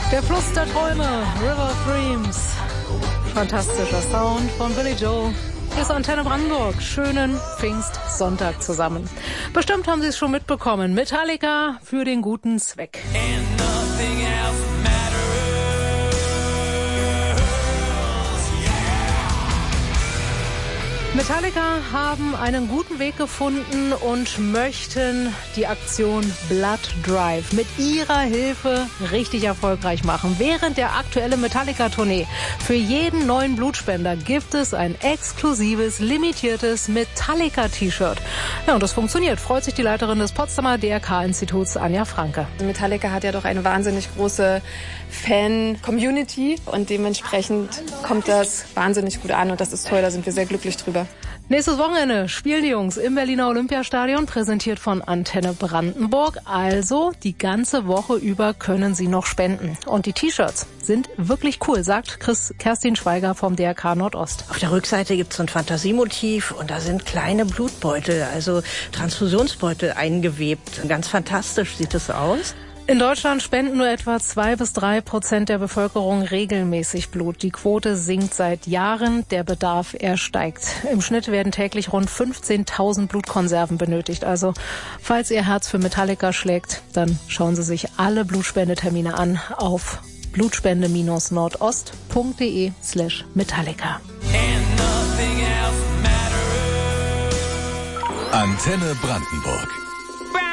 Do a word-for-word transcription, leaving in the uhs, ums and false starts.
Der Fluss der Träume, River of Dreams. Fantastischer Sound von Billy Joel. Hier ist Antenne Brandenburg. Schönen Pfingstsonntag zusammen. Bestimmt haben Sie es schon mitbekommen. Metallica für den guten Zweck. Metallica haben einen guten Weg gefunden und möchten die Aktion Blood Drive mit ihrer Hilfe richtig erfolgreich machen. Während der aktuellen Metallica-Tournee für jeden neuen Blutspender gibt es ein exklusives, limitiertes Metallica-T-Shirt. Ja, und das funktioniert, freut sich die Leiterin des Potsdamer D R K-Instituts, Anja Franke. Metallica hat ja doch eine wahnsinnig große Fan-Community und dementsprechend kommt das wahnsinnig gut an und das ist toll, da sind wir sehr glücklich drüber. Nächstes Wochenende spielen die Jungs im Berliner Olympiastadion, präsentiert von Antenne Brandenburg. Also die ganze Woche über können Sie noch spenden. Und die T-Shirts sind wirklich cool, sagt Chris, Kerstin Schweiger vom D R K Nordost. Auf der Rückseite gibt es so ein Fantasiemotiv und da sind kleine Blutbeutel, also Transfusionsbeutel eingewebt. Ganz fantastisch sieht es aus. In Deutschland spenden nur etwa zwei bis drei Prozent der Bevölkerung regelmäßig Blut. Die Quote sinkt seit Jahren, der Bedarf er steigt. Im Schnitt werden täglich rund fünfzehntausend Blutkonserven benötigt. Also, falls Ihr Herz für Metallica schlägt, dann schauen Sie sich alle Blutspendetermine an auf blutspende-nordost.de slash Metallica. Antenne Brandenburg.